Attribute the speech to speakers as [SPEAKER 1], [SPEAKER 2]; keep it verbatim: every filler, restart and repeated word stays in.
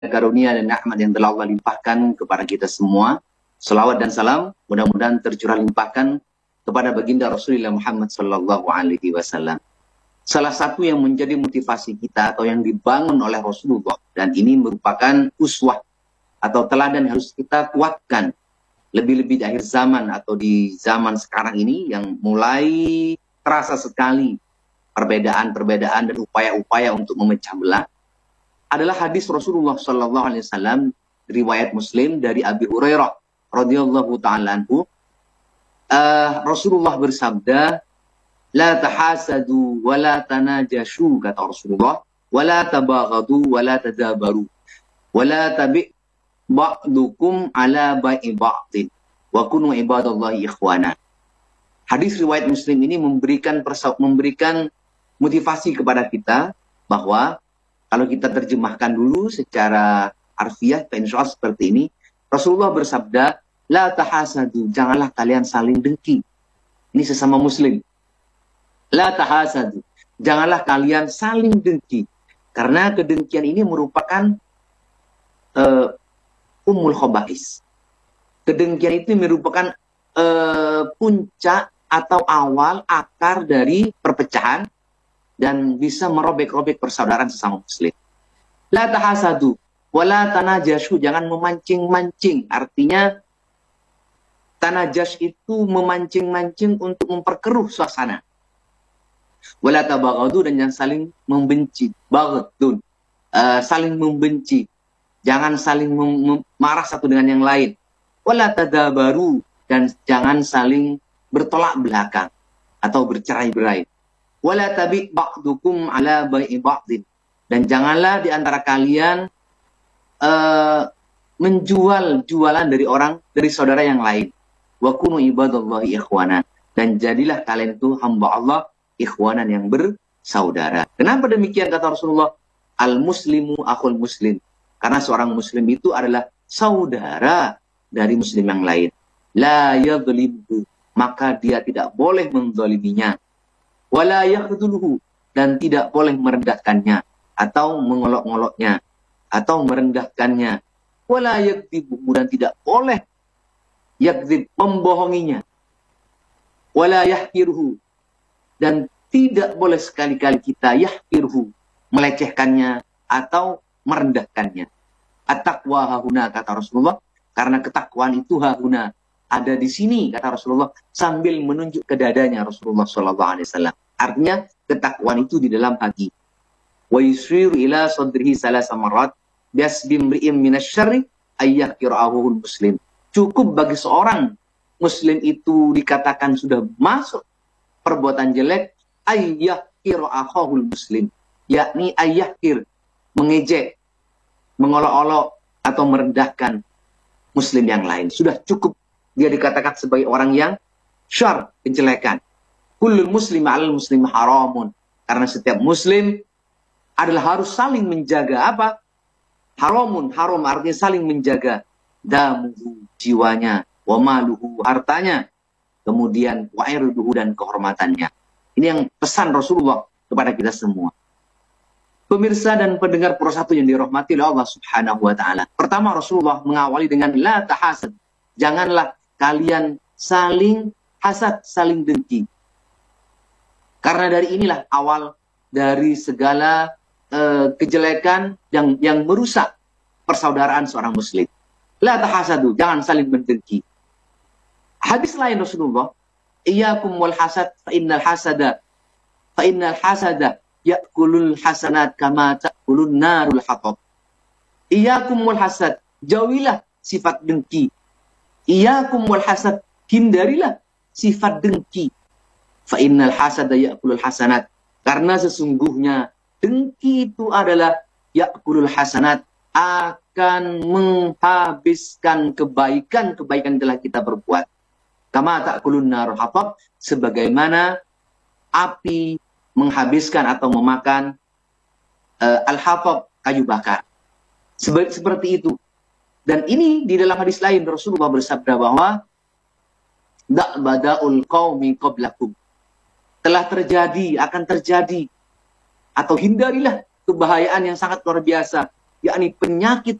[SPEAKER 1] karunia dan nikmat yang telah Allah limpahkan kepada kita semua. Salawat dan salam mudah-mudahan tercurah limpahkan kepada baginda Rasulullah Muhammad Sallallahu Alaihi Wasallam. Salah satu yang menjadi motivasi kita atau yang dibangun oleh Rasulullah, dan ini merupakan uswah atau teladan yang harus kita kuatkan lebih-lebih di akhir zaman atau di zaman sekarang ini yang mulai terasa sekali perbedaan-perbedaan dan upaya-upaya untuk memecah belah, adalah hadis Rasulullah Sallallahu Alaihi Wasallam riwayat Muslim dari Abi Hurairah radhiyallahu taala anhu. Uh, Rasulullah bersabda, la tahasadu wa la tanajashu, kata Rasulullah, wa la tabaghadu wa la tadabaru wa la tabi' ba'dukum ala bai'i ba'din wa kunu ibadallahi ikhwana. Hadis riwayat Muslim ini memberikan memberikan motivasi kepada kita bahwa kalau kita terjemahkan dulu secara harfiah, insya Allah seperti ini, Rasulullah bersabda, la tahasadu, janganlah kalian saling dengki. Ini sesama muslim. La tahasadu, janganlah kalian saling dengki. Karena kedengkian ini merupakan uh, umul khobais. Kedengkian itu merupakan uh, puncak atau awal akar dari perpecahan dan bisa merobek-robek persaudaraan sesama muslim. La tahasadu wala tanajashu, jangan memancing-mancing. Artinya tanajas itu memancing-mancing untuk memperkeruh suasana. Wala tabaghadu, dan jangan saling membenci. Baghdun, uh, saling membenci. Jangan saling marah satu dengan yang lain. Wala tadabaru, dan jangan saling bertolak belakang atau bercerai-berai. Wala tabi' ba'dukum ala bai'i ba'din, dan janganlah di antara kalian uh, menjual jualan dari orang, dari saudara yang lain. Wa kunu ibadallahi ikhwana, dan jadilah kalian itu hamba Allah ikhwanan yang bersaudara. Kenapa demikian kata Rasulullah? Al-muslimu akhul muslim, karena seorang muslim itu adalah saudara dari muslim yang lain. La yadhlimhu, maka dia tidak boleh menzaliminya. Wala yakhdhuluhu, dan tidak boleh merendahkannya atau mengolok-ngoloknya atau merendahkannya. Wala yakdzibuhu, dan tidak boleh yakdzib, membohonginya. Wala yahkiruhu, dan tidak boleh sekali-kali kita yahkiruhu, melecehkannya atau merendahkannya. At-taqwa hahuna, kata Rasulullah, karena ketakwaan itu hahuna, ada di sini, kata Rasulullah, sambil menunjuk ke dadanya Rasulullah Sallallahu Alaihi Wasallam. Artinya ketakwaan itu di dalam hati. Wa yushiru ila sadrihi salasa marrat biasbi imri'in minasyarri ayyahkira'ahul muslim. Cukup bagi seorang muslim itu dikatakan sudah masuk perbuatan jelek, ayyahkira'ahul muslim, yakni ayyahkir, mengejek, mengolok-olok atau merendahkan muslim yang lain. Sudah cukup dia dikatakan sebagai orang yang syar, kejelekan. Kullul muslim alal muslim haramun, karena setiap muslim adalah harus saling menjaga apa? Haramun, haram artinya saling menjaga damuhu, jiwanya, wa maluhu, hartanya, kemudian wa irduhu, dan kehormatannya. Ini yang pesan Rasulullah kepada kita semua. Pemirsa dan pendengar Pro satu yang dirahmati oleh Allah Subhanahu wa taala. Pertama, Rasulullah mengawali dengan la tahasad. Janganlah kalian saling hasad, saling dengki. Karena dari inilah awal dari segala uh, kejelekan yang yang merusak persaudaraan seorang muslim. La tahasadu, jangan saling mendengki. Hadis lain Rasulullah, iyyakum wal hasad fa innal hasada fa innal hasada ya'kulul hasanat kama ta'kulun narul hatab. Iyyakum wal hasad, jauhilah sifat dengki. Iyyakum wal hasad, hindarilah sifat dengki. Fa innal hasada ya'kulul hasanat, karena sesungguhnya dengki itu adalah ya'kulul hasanat, akan menghabiskan kebaikan-kebaikan yang telah kita berbuat. Kama ta'kulun narul hatab, sebagaimana api menghabiskan atau memakan uh, al-hatab, kayu bakar. Sebe seperti itu. Dan ini di dalam hadis lain Rasulullah bersabda bahwa da'bada'ul qaumi qablakum, telah terjadi, akan terjadi, atau hindarilah kebahayaan yang sangat luar biasa yakni penyakit